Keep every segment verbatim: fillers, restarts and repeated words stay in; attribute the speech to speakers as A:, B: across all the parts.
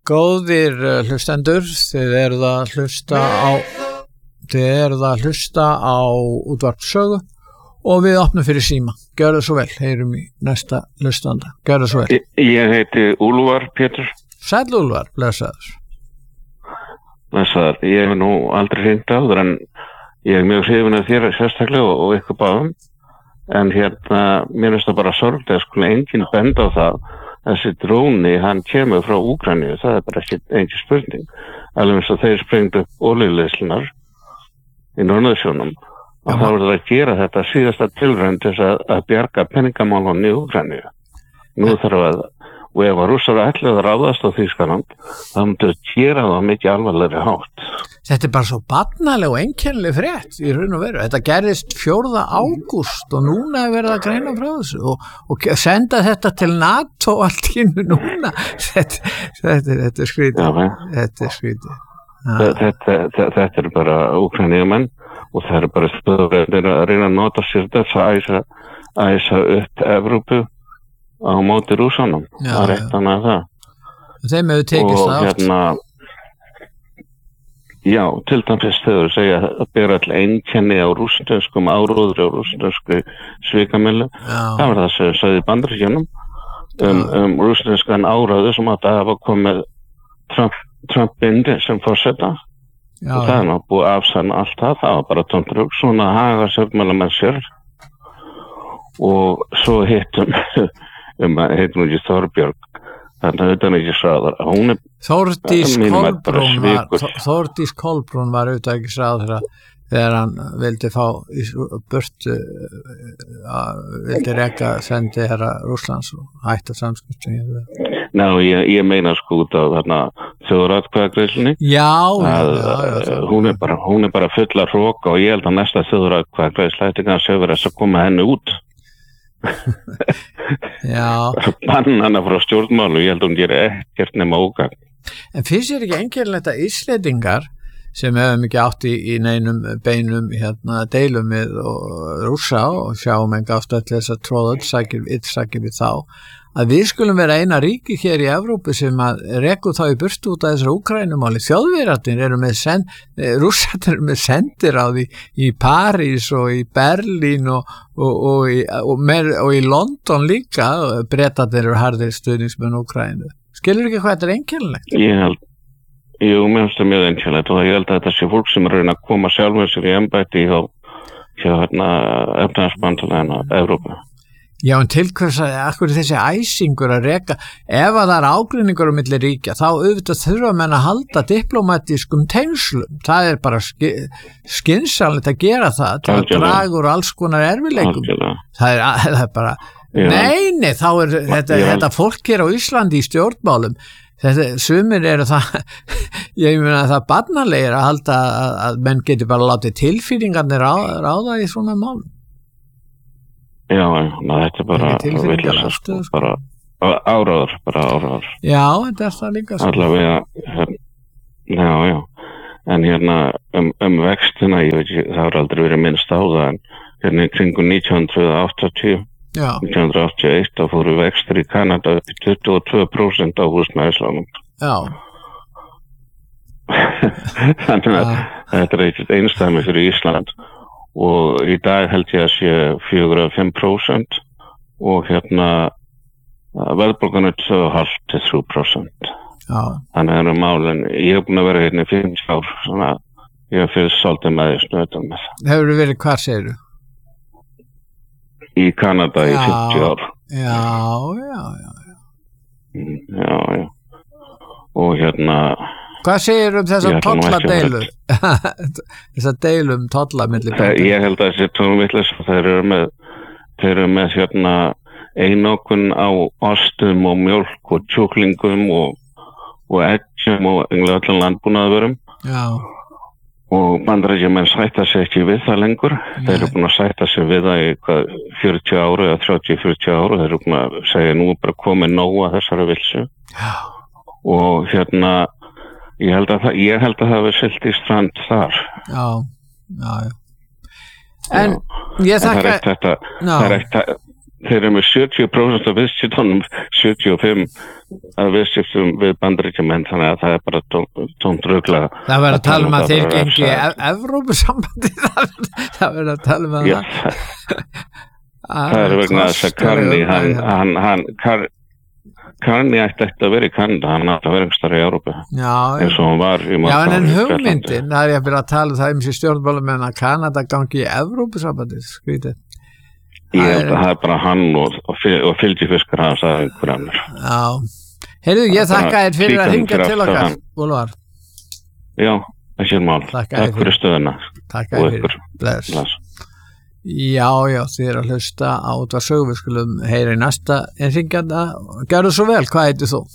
A: Góðir hlustendur, þið eruð að hlusta á þið eruð að hlusta á útvarp Sögu og við opnum fyrir síma. Gjörðu svo vel, heyrum í næsta hlustanda. Gjörðu svo vel.
B: Ég, ég heiti Úlfar Pétur.
A: Sæll Úlfar, blessaður.
B: Blessaður. Ég hef nú aldrei hringt áður en ég er mjög hrifinn af þér sérstaklega og, og ykkur báðum. En hérna, mér finnst það bara sorglega að sko enginn benda á það. Þessi dróni, hann kemur frá Úkraínu, það er bara ekki engin spurning. Alveg eins og þeir sprengdu upp olíuleiðslurnar í Norðursjónum. Og þá er það að gera þetta síðasta tilraun til að, að bjarga peningamálunum í Úkraínu. Nú þarf að, og ef að Rússar ætlaðu að ráðast á Þýskaland, þá myndu að gera það mikið alvarlegri hátt.
A: Þetta er bara svo barnaleg og einkennileg frétt í raun og veru. Þetta gerðist fjórða ágúst og núna er verið að greina frá þessu og, og senda þetta til NATO allt í núna. Þetta, þetta, þetta er skrítið.
B: Já,
A: þetta er skrítið.
B: Þetta, þetta, þetta er bara Úkraínumenn og það er bara stöður að reyna að nota sér þess að æsa, æsa upp Evrópu á móti Rússanum. Það er eitt annað það.
A: Þeim hefur tekist það átt.
B: Hérna, já, til dæmis þegar segja að bera all einkenni á rússneskum áróðri og rússnesku svikamillu. Það var það sem sagði í Bandaríkjunum um, um rússneskan áróðu sem átti að hafa komið Trump, Trump inn sem forseta. Og það er nú búið að afsanna allt það. Það var bara tómt rugl, svona haga sögmæla með sér. Og svo hittum um að heitum við Þorbjörg. Þannig að þetta er ekki sráðar. Hún er
A: Þórdís Kolbrún var, Þórdís Kolbrún var auðvitað ekki sráðara þegar hann vildi fá í burtu uh, vildi reka sendi herra Rússlands og hætta samskipti.
B: Ná, ég, ég meina sko út af þarna þjóðaratkvæðagreiðslunni.
A: Já,
B: að,
A: já, já, já.
B: Hún er bara, hún er bara full að hróka og ég held að næsta þjóðaratkvæðagreiðsla ætti kannski að vera þess að koma henni út.
A: Já.
B: Bann hana frá stjórnmálu, ég held að hún gerir ekkert nema ógagn.
A: En finnst þér ekki einkennilegt að Íslendingar sem hefum ekki átt í, í neinum beinum hérna deilum við og Rússa og sjáum enga ástæðu til þess að tróða öll sakir, sakir við þá að við skulum vera eina ríki hér í Evrópu sem að reku þá í burtu út af þessar Úkraínumáli. Þjóðverjarnir eru með sen, Rússarnir eru með sendiráð í, í París og í Berlín og, og, og, í, og, með, og í London líka. Bretarnir eru harðir stuðningsmenn Úkraínu. Skilur ekki hvað þetta er einkennilegt?
B: Ég held, jú, mér finnst það mjög einkennilegt og ég held að þetta sé fólk sem er að reyna að koma sjálfur sér í embætti hjá, hjá hérna efnahagsbandalaginu Evrópu.
A: Já, en til hvers að akkur þessi æsingur að reka, ef að það er ágreiningur á milli ríkja, þá auðvitað þurfa menn að halda diplomatískum tengslum. Það er bara ski, skynsamlegt að gera það til að draga úr alls konar erfiðleikum. Það er, það er bara, já. nei, nei, þá er þetta, þetta fólk hér á Íslandi í stjórnmálum, þetta, sumir eru það, ég meina það barnalegir að halda að, að menn geti bara látið tilfýringarnir ráða, ráða í svona málum.
B: Já, ná, þetta er bara vilja, sko, bara áráður, bara áráður.
A: Já, þetta er það líka.
B: Allavega, her, já, já, en hérna um, um vextina, ég veit ekki, það har aldrei verið minnst á það, en hérna í kringum nítján hundruð áttatíu,
A: já.
B: nítján hundruð áttatíu og eitt, þá fóru vextir í Kanada upp í tuttugu og tvö prósent á húsnæðislánum.
A: Já.
B: Þannig að þetta er eitthvað einstæmi fyrir Ísland. Og í dag held ég að sé fjögur og fimm prósent og hérna verðbólgan er tvö og hálft til þrjú prósent.
A: Já.
B: Þannig að það eru málin, ég hef búin að vera hérna í fimmtíu ár, svona ég hef fyrir svolítið með því snöðum með það.
A: Hefur þú verið hvar segir þú?
B: Í Kanada já, í fimmtíu ár.
A: Já, já, já.
B: Já, já. Og hérna...
A: Hvað segir um þessar tolladeilu? Þessar deilu um tolla milli bænda?
B: Ég held að þessi tónvillis, þeir eru með, þeir eru með hérna einokun á ostum og mjólk og kjúklingum og, og eggjum og englega allan landbúnaðarvörum.
A: Já.
B: Og bandaríkjamenn sætta sig ekki við það lengur. Nei. Þeir eru búin að sætta sig við það í hvað, fjörutíu ára eða þrjátíu til fjörutíu ára. Þeir eru búin að segja nú er bara komið nóg að þessari vilsu.
A: Já.
B: Og hérna Ég held að það, ég held að það hefur siglt í strand þar.
A: Já, já, já. En já. Ég þakka...
B: Það er eitt þetta, no. það er eitt, þeir eru með sjötíu prósent af viðskiptunum, sjötíu og fimm af viðskiptum við Bandaríkjamenn, þannig að það er bara tómt rugla.
A: Það verður að tala um að þeir gengi Evrópusambandi, það verður að tala um að
B: Já, það það er vegna þess að Carney hann, hann, hann Car, Carney ætti ekki að vera í Kanada, hann ætti að vera ekki starf í Evrópu eins og hann var í
A: Já, en en hugmyndin, það er ég að byrja að tala um það um sér stjórnmálamenn að Kanada gangi í Evrópusambandi, skrítið.
B: Ég held að það er bara hann og, og, og fylgjifiskar hans að einhver annar.
A: Já, heyrðu, ég þakka þér fyrir að hringja til okkar, Úlfar.
B: Já, ekki mál. Takk fyrir stöðuna.
A: Takk fyrir, bless. Já, já, þið er að hlusta á Útvarp Sögu, við skulum heyra í næsta en hringjanda. Gjörðu svo vel, hvað heitir þú?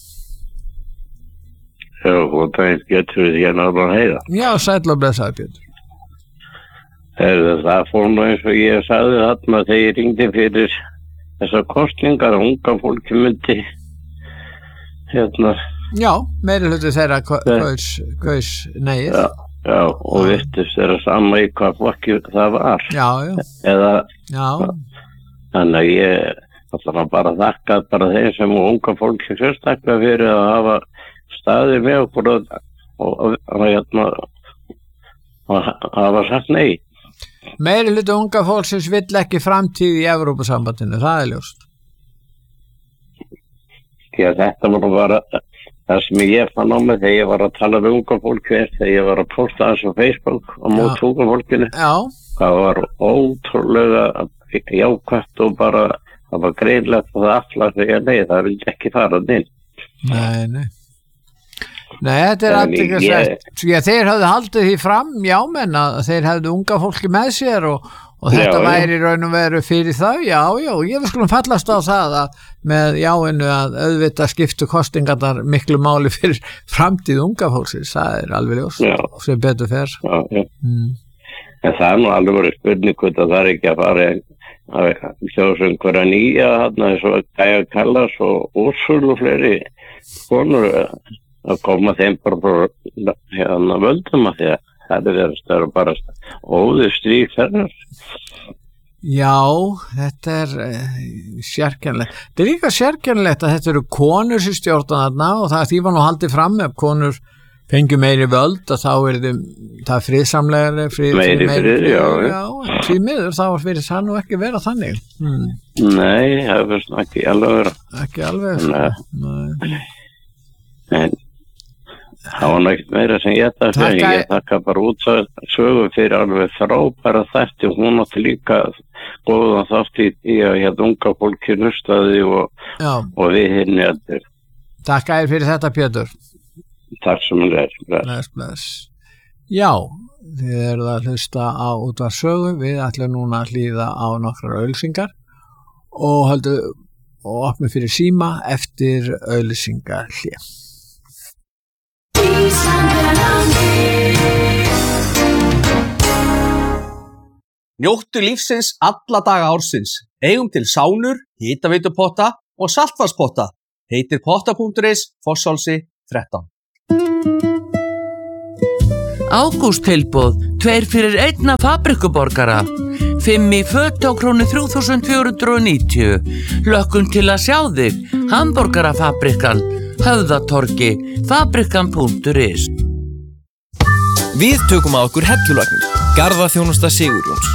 C: Já, og það getur við hérna að bara heyra.
A: Já, sæll og blessaði, Pétur.
C: Heyrðu, það fór nú eins og ég sagði þarna þegar ég ringdi fyrir þessar kostningar að unga fólki myndi hérna
A: Já, meiri hluti þeirra gaus, gaus negið
C: Já, já og virtist þeirra sama í hvað flokki það var
A: Já, já
C: Eða,
A: Já
C: Þannig að ég ætla bara að þakka bara þeim sem unga fólki sérstaklega fyrir að hafa staðið með okkur og, og, og hérna að hafa sagt nei
A: Meiri hluti unga fólksins vill ekki framtíð í Evrópusambandinu, það er ljóst.
C: Já, þetta var bara það sem ég fann á mig þegar ég var að tala við unga fólki, þegar ég var að posta þessu á Facebook á mót unga fólkinu.
A: Já.
C: Það var ótrúlega jákvætt og bara, það var greinlegt og það allar þegar nei, það vildi ekki fara inn.
A: Nei, nei. Nei, þetta er alltaf ekki sett. Því að þeir hafðu haldið því fram, já, menn að þeir hafðu unga fólki með sér og, og þetta já, væri já. Raun og veru fyrir þau, já, já, ég vil skulum fallast á það að með jáinu að auðvitað skiptu kostingarnar miklu máli fyrir framtíð unga fólksins, það er alveg ljós, sem betur fer.
C: Já, já. Mm. En það er nú alveg verið spurning hvort að það er ekki að fara að sjósa einhverja nýja, þarna eins og Kaja Kallas og Úrsúl og fleiri konur að koma þeim bara hérna völdum að því að það er það bara óður strík þennar.
A: Já, þetta er uh, sérkennilegt. Þetta er líka sérkennilegt að þetta eru konur sem stjórna þarna og það því var nú haldið fram ef konur fengi meiri völd og þá er það friðsamlegri frið,
C: meiri frið, já,
A: já, já því miður þá fyrir það nú ekki vera þannig. Hmm.
C: Nei, það verður ekki alveg vera.
A: Ekki alveg vera. Nei.
C: Nei. Það var náttúrulega meira sem ég það fyrir, ég þakka bara út sögu fyrir alveg frábæra þætti og hún átti líka góðan þátt í, í að hérna unga fólki hlustaði og, og við hinni allir.
A: Takk ægir fyrir þetta, Pétur.
C: Takk sem hún er.
A: Bless, bless. Já, þið eruð að hlusta á Útvarp Sögu, við ætlum núna að hlýða á nokkrar auglýsingar og höldu og opnum fyrir síma eftir auglýsingar hlé.
D: Njóttu lífsins alla daga ársins. Eigum til sánur, hitaveitupotta og saltvarspotta. Heitir potta punktur is, Fossálsi þrettán.
E: Ágústtilboð, tveir fyrir einna fabrikuborgara. Fimm í föt á krónu þrjú þúsund fjögur hundruð og níutíu. Lökkum til að sjá þig. Hamborgarafabrikan, Höfðatorgi, fabrikan punktur is.
F: Við tökum að okkur hellulagnir. Garðaþjónusta Sigurjóns.